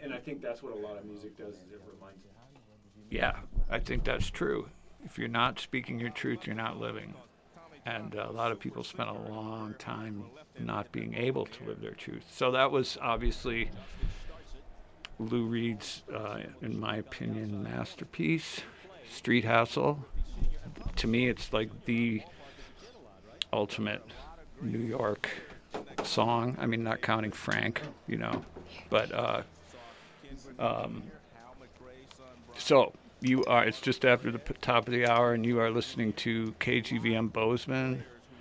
And I think that's what a lot of music does, is it reminds you. Yeah, I think that's true. If you're not speaking your truth, you're not living. And a lot of people spend a long time not being able to live their truth. So that was obviously Lou Reed's, in my opinion, masterpiece, Street Hassle. To me, it's like the ultimate New York song. I mean, not counting Frank, but so it's just after the top of the hour, and you are listening to KGVM Bozeman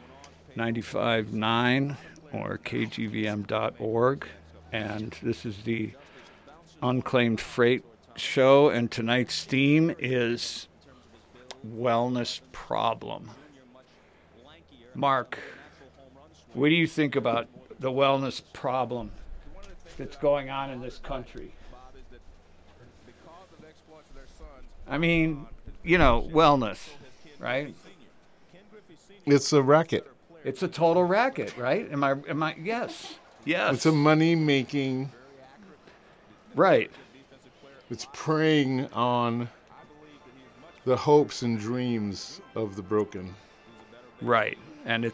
95.9 or kgvm.org, and this is the Unclaimed Freight show, and tonight's theme is wellness problem. Mark, what do you think about the wellness problem that's going on in this country? I mean, wellness, right? It's a racket. It's a total racket, right? Am I? Yes. It's a money-making. Right. It's preying on the hopes and dreams of the broken. Right. And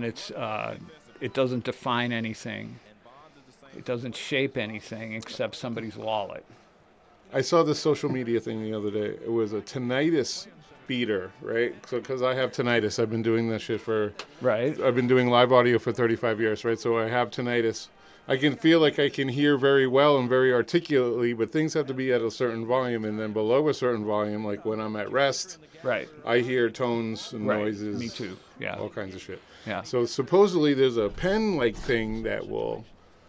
it doesn't define anything. It doesn't shape anything except somebody's wallet. I saw this social media thing the other day. It was a tinnitus beater, right? So, because I have tinnitus, I've been doing this shit I've been doing live audio for 35 years, right? So I have tinnitus. I can feel like I can hear very well and very articulately, but things have to be at a certain volume, and then below a certain volume, like when I'm at rest, right, I hear tones and noises. Me too. Yeah. All kinds of shit. Yeah. So supposedly there's a pen-like thing that will,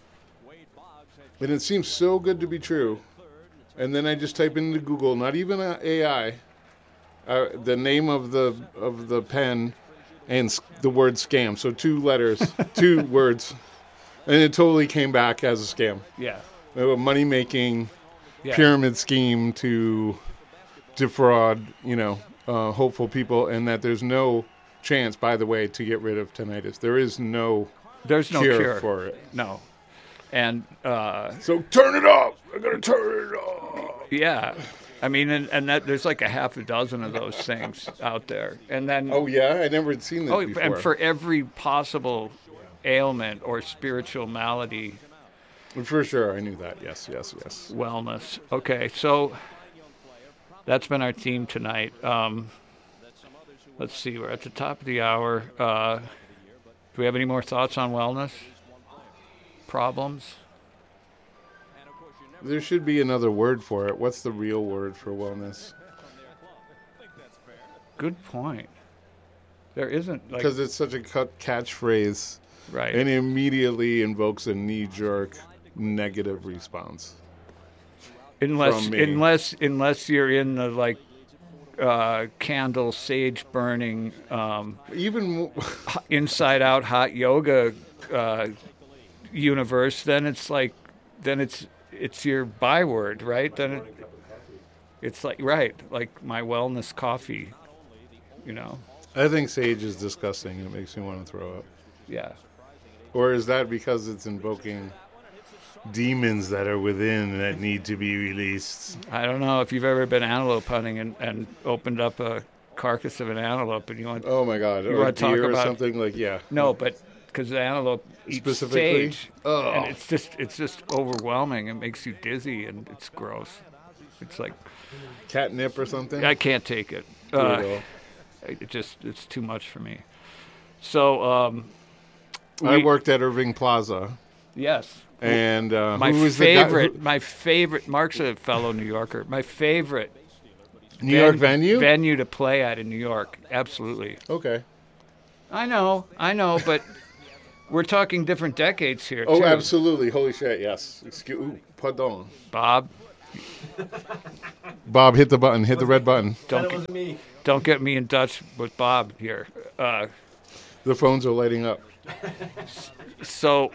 and it seems so good to be true. And then I just type into Google, not even AI, the name of the pen and the word scam. So 2 letters, 2 words. And it totally came back as a scam. Yeah. A money-making pyramid scheme to defraud, hopeful people, and that there's no chance, by the way, to get rid of tinnitus. There's no cure for it. No. And so turn it up. I gotta turn it up. Yeah. I mean, and that, there's like a half a dozen of those things out there. And then I never seen this before. And for every possible ailment or spiritual malady. For sure, I knew that. Yes. Wellness. Okay, so that's been our theme tonight. Let's see, we're at the top of the hour. Do we have any more thoughts on wellness problems? There should be another word for it. What's the real word for wellness? Good point. There isn't. Because it's such a catchphrase. Right. And it immediately invokes a knee-jerk negative response. Unless you're in the candle sage burning even inside out hot yoga universe, then it's your byword, right? Then it's like my wellness coffee, I think sage is disgusting. It makes me want to throw up. Yeah. Or is that because it's invoking demons that are within that need to be released? I don't know if you've ever been antelope hunting and opened up a carcass of an antelope and you want. Oh my God! You or want to deer talk about or something like No, but because the antelope eats specifically sage, and it's just overwhelming. It makes you dizzy and it's gross. It's like catnip or something. I can't take it. It's too much for me. So. I worked at Irving Plaza. Yes. And my favorite, Mark's a fellow New Yorker, my favorite New York venue to play at in New York. Absolutely. Okay. I know, but we're talking different decades here, Oh, too. absolutely. Holy shit, yes. Pardon. Bob, hit the button. Hit the red button. Don't get me in Dutch with Bob here. The phones are lighting up. So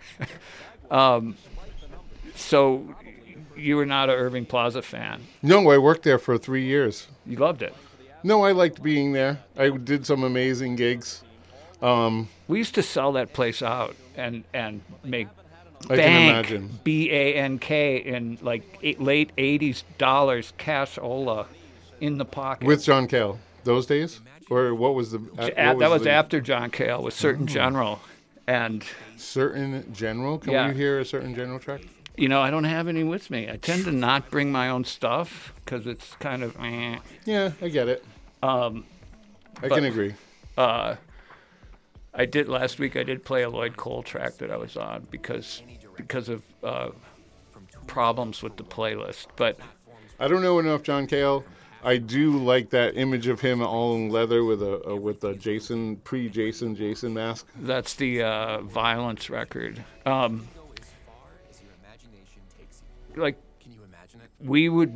you were not an Irving Plaza fan? No, I worked there for 3 years. You loved it? No, I liked being there. I did some amazing gigs. We used to sell that place out and make I can imagine. BANK in like late 80s dollars, cashola in the pocket. With John Cale, those days? Or what was the... That was after John Cale with Certain General. And Certain General? Can Yeah. we hear a Certain General track? you know, I don't have any with me. I tend to not bring my own stuff because it's kind of. Yeah, I get it. I can agree. I did last week. I did play a Lloyd Cole track that I was on because of problems with the playlist. But I don't know enough John Cale. I do like that image of him all in leather with a Jason Jason mask. that's the Violence record. Like we would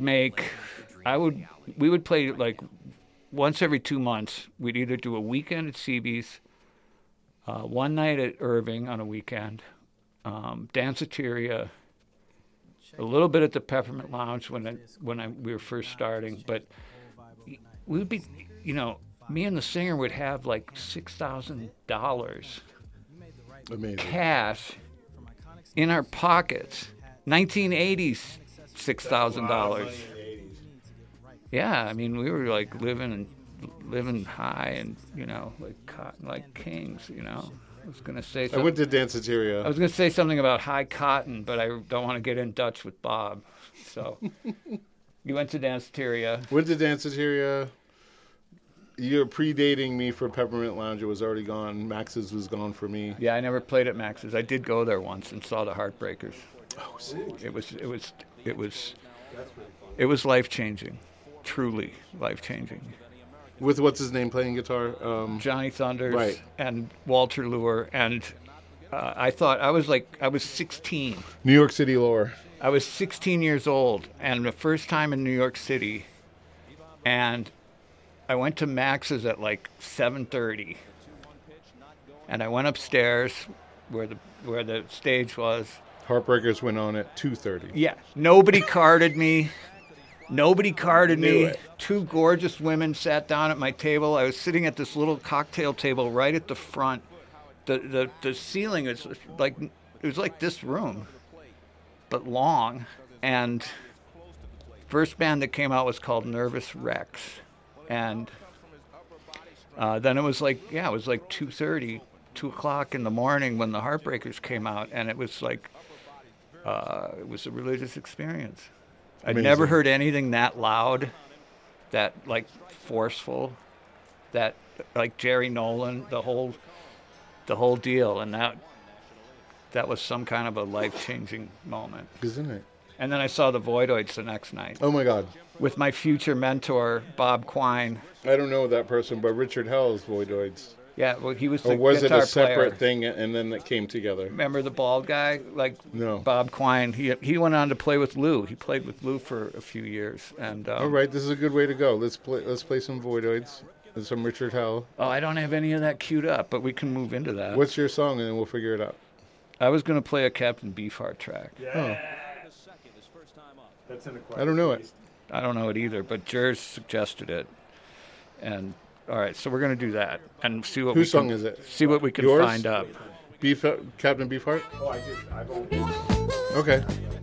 play like once every 2 months. We'd either do a weekend at CB's, one night at Irving on a weekend, Danceteria, a little bit at the Peppermint Lounge when we were first starting. But we would be, you know, me and the singer would have like $6,000 Amazing. cash in our pockets. 1980s, $6,000. Yeah, I mean, we were like living high and, you know, like kings, you know. I was going to say I something. went to Danceteria. I was going to say something about high cotton, but I don't want to get in Dutch with Bob. So you went to Danceteria. Went to Danceteria. You're predating me for Peppermint Lounge. It was already gone. Max's was gone for me. Yeah, I never played at Max's. I did go there once and saw the Heartbreakers. Oh, sick. It was life-changing. Truly life-changing. With what's his name playing guitar? Johnny Thunders Right. and Walter Lure, and I thought I was 16. New York City lore. I was 16 years old, and the first time in New York City, and I went to Max's at like 7:30, and I went upstairs where the stage was. Heartbreakers went on at 2:30. Yeah, nobody carded me. Nobody carded Knew me. it. Two gorgeous women sat down at my table. I was sitting at this little cocktail table right at the front. The ceiling is like, it was like this room, but long. And first band that came out was called Nervous Rex, and then it was like 2:30, 2 o'clock in the morning when the Heartbreakers came out, and it was like it was a religious experience. I'd Amazing. never heard anything that loud, that like forceful, that like Jerry Nolan, the whole deal, and that was some kind of a life-changing moment. Isn't it? And then I saw the Voidoids the next night Oh my God. with my future mentor Bob Quine. I don't know that person, but Richard Hell's Voidoids. Yeah, well, he was the Or was it guitar a separate player. thing and then it came together? Remember the bald guy, like No. Bob Quine? He went on to play with Lou. He played with Lou for a few years, and All right, this is a good way to go. Let's play some Voidoids and some Richard Hell. oh, I don't have any of that queued up, but we can move into that. What's your song, and then we'll figure it out. I was going to play a Captain Beefheart track. Oh, That's in a I don't know it. I don't know it either, but Jers suggested it, and all right, so we're going to do that and see what Whose song is it? See what we can Yours? find up. Captain Beefheart? Oh, I voted. Okay.